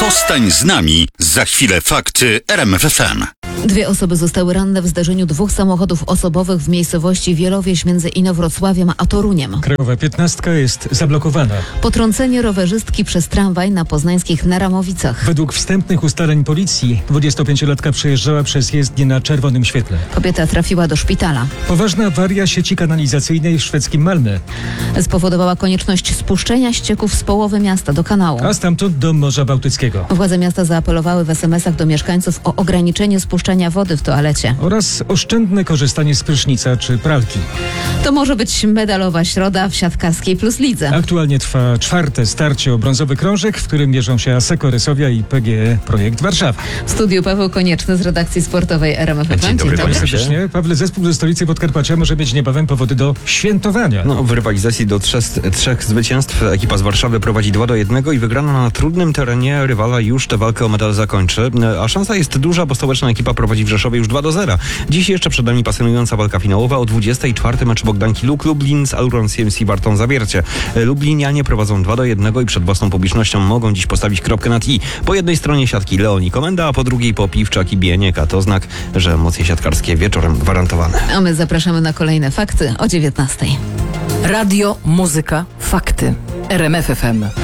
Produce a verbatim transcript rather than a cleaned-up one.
Zostań z nami. Za chwilę fakty R M F F M. Dwie osoby zostały ranne w zdarzeniu dwóch samochodów osobowych w miejscowości Wielowieś między Inowrocławiem a Toruniem. Krajowa piętnastka jest zablokowana. Potrącenie rowerzystki przez tramwaj na poznańskich Naramowicach. Według wstępnych ustaleń policji dwudziestopięciolatka przejeżdżała przez jezdnię na czerwonym świetle. Kobieta trafiła do szpitala. Poważna awaria sieci kanalizacyjnej w szwedzkim Malmö. Spowodowała konieczność spuszczenia ścieków z połowy miasta do kanału. A stamtąd do Morza Bałtyckiego. Władze miasta zaapelowały w es em esach do mieszkańców o ograniczenie spuszczania wody w toalecie. Oraz oszczędne korzystanie z prysznica czy pralki. To może być medalowa środa w siatkarskiej Plus Lidze. Aktualnie trwa czwarte starcie o brązowy krążek, w którym mierzą się Asseco Resowia i P G E Projekt Warszawa. W studiu Paweł Konieczny z redakcji sportowej R M F F M. Dzień dobry, Witam panie serdecznie. Pawle, zespół ze stolicy Podkarpacia może mieć niebawem powody do świętowania. No, w rywalizacji do trzech, trzech zwycięstw ekipa z Warszawy prowadzi dwa do jednego i wygrana na trudnym terenie rywala już tę walkę o medal zakończy. A szansa jest duża, bo stołeczna ekipa prowadzi w Rzeszowie już dwa do zera. Dziś jeszcze przed nami pasjonująca walka finałowa. O dwudziestej czwartej mecz Bogdanki Luk Lublin z Aluron C M C Barton Zawiercie. Lublinianie prowadzą dwa do jednego i przed własną publicznością mogą dziś postawić kropkę nad i. Po jednej stronie siatki Leoni Komenda, a po drugiej Popiwczak i Bieniek, a to znak, że emocje siatkarskie wieczorem gwarantowane. A my zapraszamy na kolejne fakty o dziewiętnastej. Radio, muzyka, fakty. R M F F M.